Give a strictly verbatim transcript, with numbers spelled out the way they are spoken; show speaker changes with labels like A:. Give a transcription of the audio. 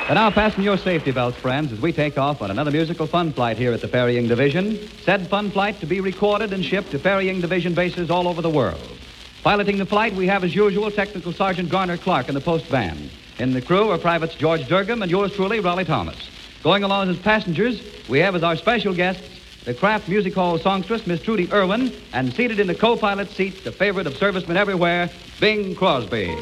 A: And now fasten your safety belts, friends, as we take off on another musical fun flight here at the Ferrying Division. Said fun flight to be recorded and shipped to Ferrying Division bases all over the world. Piloting the flight, we have, as usual, Technical Sergeant Garner Clark in the post van. In the crew are Privates George Durgam and yours truly, Raleigh Thomas. Going along as passengers, we have as our special guests the Kraft Music Hall songstress, Miss Trudy Irwin, and seated in the co-pilot seat, the favorite of servicemen everywhere, Bing Crosby.